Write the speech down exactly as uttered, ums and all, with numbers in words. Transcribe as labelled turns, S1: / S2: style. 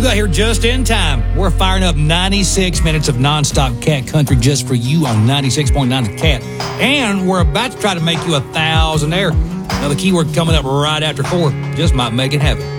S1: got here just in time. We're firing up ninety-six minutes of nonstop cat country just for you on ninety-six point nine The Cat. And we're about to try to make you a thousandaire. Now, the keyword coming up right after four just might make it happen.